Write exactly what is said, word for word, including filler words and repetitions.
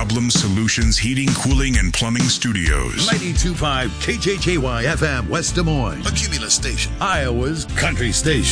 Problem Solutions Heating, Cooling, and Plumbing Studios. ninety-two point five K J K Y F M, West Des Moines. A Cumulus station. Iowa's country station.